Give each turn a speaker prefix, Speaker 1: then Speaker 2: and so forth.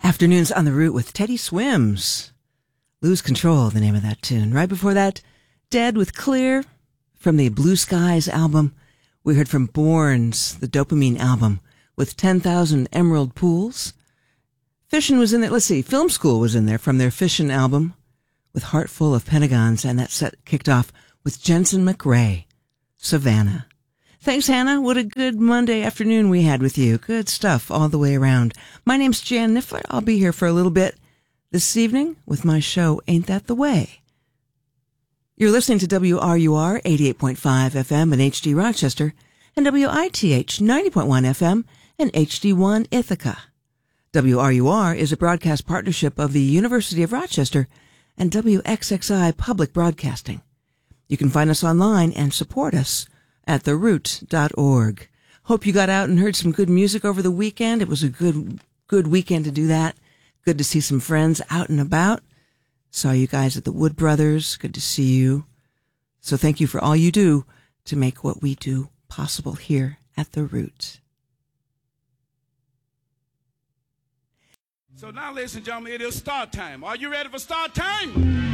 Speaker 1: Afternoons on the Route with Teddy Swims. Lose Control, the name of that tune. Right before that, Dead with Clear from the Blue Skies album. We heard from Borns, the Dopamine album, with 10,000 Emerald Pools. Fishin' was in there. Let's see, Film School was in there from their Fishin' album with Heart Full of Pentagons. And that set kicked off with Jensen McRae, Savannah. Thanks, Hannah. What a good Monday afternoon we had with you. Good stuff all the way around. My name's Jan Niffler. I'll be here for a little bit this evening with my show, Ain't That the Way? You're listening to WRUR 88.5 FM in HD Rochester and WITH 90.1 FM in HD1 Ithaca. WRUR is a broadcast partnership of the University of Rochester and WXXI Public Broadcasting. You can find us online and support us at theroot.org. Hope you got out and heard some good music over the weekend. It was a good weekend to do that. Good to see some friends out and about. Saw you guys at the Wood Brothers. Good to see you. So thank you for all you do to make what we do possible here at The Root.
Speaker 2: So now, ladies and gentlemen, it is start time. Are you ready for start time?